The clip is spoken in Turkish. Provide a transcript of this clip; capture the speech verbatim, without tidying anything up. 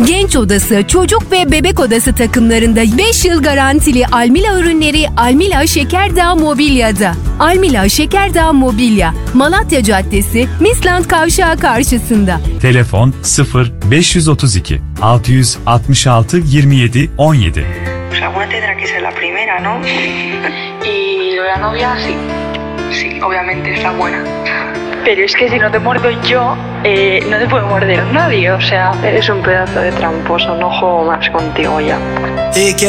Genç odası, çocuk ve bebek odası takımlarında beş yıl garantili Almila ürünleri Almila Şekerdağ Mobilya'da. Almila Şekerdağ Mobilya, Malatya Caddesi, Misland Kavşağı karşısında. Telefon sıfır beş otuz iki altı altı altı yirmi yedi on yedi. Pues alguna tendrá que ser la primera, ¿no? Y lo de la novia, sí. Sí, obviamente es la buena. Pero es que si no te muerdo yo, eh, no te puede morder nadie, o sea... Eres un pedazo de tramposo, no juego más contigo ya.